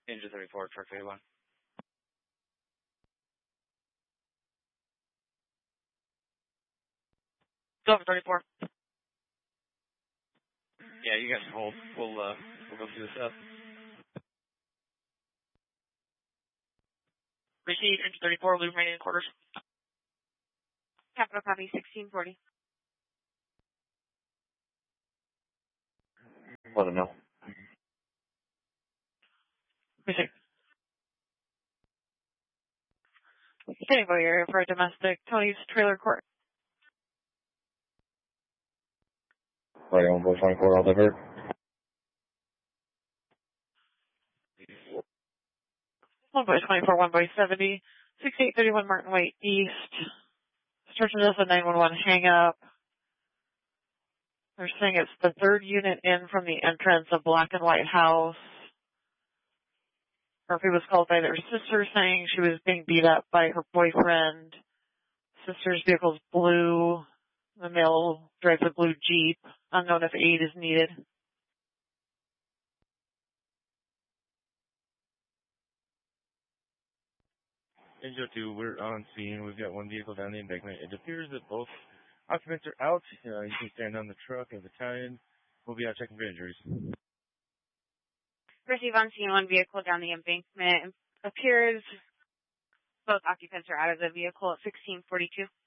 Engine 34, truck 81. Silver 34. Yeah, you guys hold. We'll go through this up. Receive engine 34, loop remaining quarters. Capital copy 1640. Let them know. Receive. Standing by area for a domestic Tony's trailer court. Right on, boy 24, all divert. One by 24, one by 70. 6831 Martin Way East. Searching this at 911 hang up. They're saying it's the third unit in from the entrance of Black and White House. Murphy was called by their sister saying she was being beat up by her boyfriend. Sister's vehicle's blue. The male drives a blue Jeep. Unknown if aid is needed. Angel 2, we're on scene. We've got one vehicle down the embankment. It appears that both occupants are out. You can stand on the truck and battalion. We'll be out checking for injuries. Receive on scene, one vehicle down the embankment. Appears both occupants are out of the vehicle at 1642.